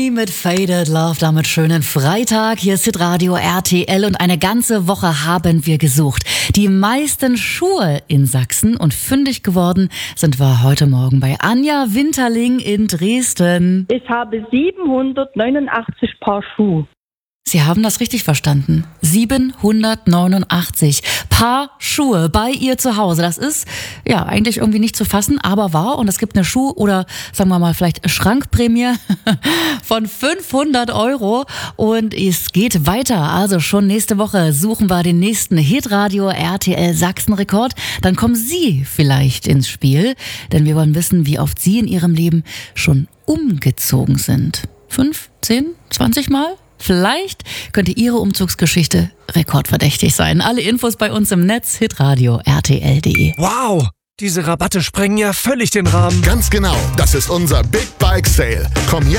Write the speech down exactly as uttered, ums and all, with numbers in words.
Army mit Faded Love, damit schönen Freitag. Hier ist Hitradio R T L und eine ganze Woche haben wir gesucht. Die meisten Schuhe in Sachsen und fündig geworden sind wir heute Morgen bei Anja Winterling in Dresden. Ich habe siebenhundertneunundachtzig Paar Schuhe. Sie haben das richtig verstanden. siebenhundertneunundachtzig Paar Schuhe bei ihr zu Hause. Das ist ja eigentlich irgendwie nicht zu fassen, aber wahr. Und es gibt eine Schuh- oder sagen wir mal vielleicht Schrankprämie von fünfhundert Euro. Und es geht weiter. Also schon nächste Woche suchen wir den nächsten Hitradio R T L Sachsen-Rekord. Dann kommen Sie vielleicht ins Spiel, denn wir wollen wissen, wie oft Sie in Ihrem Leben schon umgezogen sind. Fünf, zehn, zwanzig Mal? Vielleicht könnte Ihre Umzugsgeschichte rekordverdächtig sein. Alle Infos bei uns im Netz, hitradio punkt r t l punkt d e. Wow, diese Rabatte sprengen ja völlig den Rahmen. Ganz genau, das ist unser Big Bike Sale. Komm jetzt